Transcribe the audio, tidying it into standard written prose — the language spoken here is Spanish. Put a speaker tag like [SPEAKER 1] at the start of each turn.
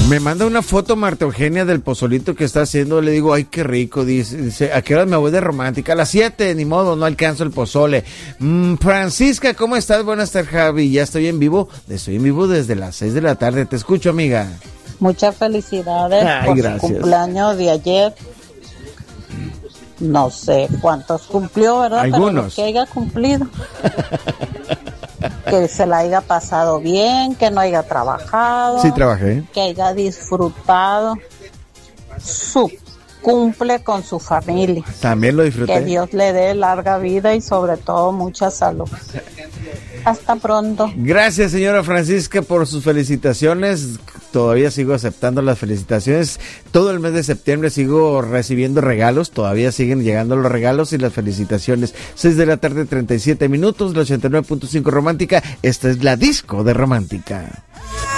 [SPEAKER 1] Me manda una foto Marta Eugenia del pozolito que está haciendo. Le digo, ay, qué rico. Dice, ¿a qué hora me voy de romántica? A las 7, ni modo, no alcanzo el pozole. Francisca, ¿cómo estás? Buenas tardes, Javi. Ya estoy en vivo. Estoy en vivo desde las 6 de la tarde. Te escucho, amiga.
[SPEAKER 2] Muchas felicidades por
[SPEAKER 1] gracias.
[SPEAKER 2] su cumpleaños de ayer. No sé cuántos cumplió, ¿verdad?
[SPEAKER 1] Algunos.
[SPEAKER 2] Pero que haya cumplido. Que se la haya pasado bien, que no haya trabajado.
[SPEAKER 1] Sí, trabajé.
[SPEAKER 2] Que haya disfrutado su cumple con su familia.
[SPEAKER 1] También lo disfruté.
[SPEAKER 2] Que Dios le dé larga vida y sobre todo mucha salud. Hasta pronto.
[SPEAKER 1] Gracias, señora Francisca, por sus felicitaciones. Todavía sigo aceptando las felicitaciones. Todo el mes de septiembre sigo recibiendo regalos. Todavía siguen llegando los regalos y las felicitaciones. 6 de la tarde, 37 minutos, la 89.5 Romántica. Esta es la disco de Romántica.